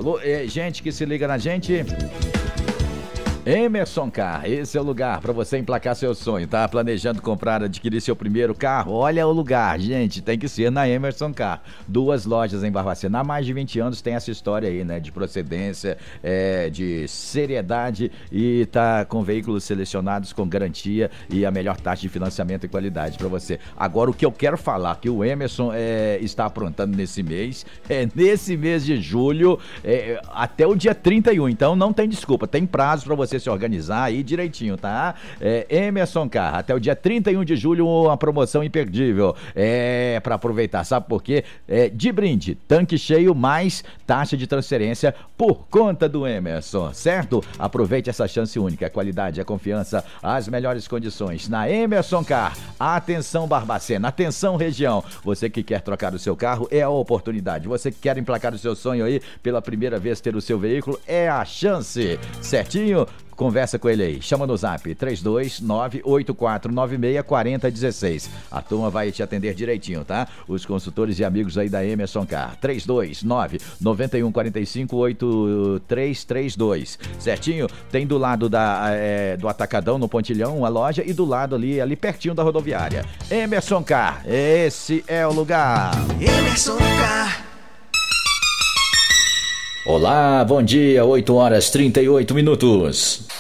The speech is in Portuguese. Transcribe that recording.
Alô, gente que se liga na gente. Emerson Car, esse é o lugar para você emplacar seu sonho, tá? Planejando comprar, adquirir seu primeiro carro? Olha o lugar, gente, tem que ser na Emerson Car. 2 lojas em Barbacena. Há mais de 20 anos tem essa história aí, né? De procedência, de seriedade e tá com veículos selecionados com garantia e a melhor taxa de financiamento e qualidade para você. Agora, o que eu quero falar, que o Emerson está aprontando nesse mês de julho, até o dia 31, então não tem desculpa, tem prazo para você se organizar aí direitinho, tá? Emerson Car, até o dia 31 de julho, uma promoção imperdível. Para aproveitar, sabe por quê? De brinde, tanque cheio mais taxa de transferência por conta do Emerson, certo? Aproveite essa chance única, a qualidade, a confiança, as melhores condições na Emerson Car. Atenção Barbacena, atenção região, você que quer trocar o seu carro, é a oportunidade. Você que quer emplacar o seu sonho aí, pela primeira vez ter o seu veículo, é a chance, certinho? Conversa com ele aí, chama no zap 32984964016. A turma vai te atender direitinho, tá? Os consultores e amigos aí da Emerson Car, 32991458332, certinho? Tem do lado do Atacadão, no Pontilhão, uma loja, e do lado ali pertinho da rodoviária. Emerson Car, esse é o lugar. Emerson Car. Olá, bom dia, 8h38.